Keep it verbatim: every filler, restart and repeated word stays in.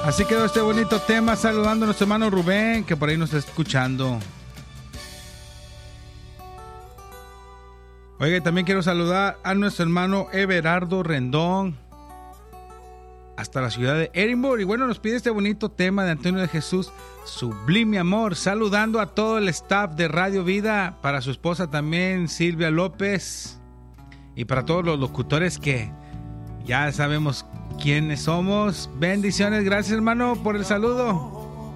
Así quedó este bonito tema, saludando a nuestro hermano Rubén, que por ahí nos está escuchando. Oiga, y también quiero saludar a nuestro hermano Everardo Rendón, hasta la ciudad de Edimburgo. Y bueno, nos pide este bonito tema de Antonio de Jesús, Sublime Amor. Saludando a todo el staff de Radio Vida, para su esposa también, Silvia López, y para todos los locutores que ya sabemos quiénes somos. Bendiciones, gracias hermano por el saludo.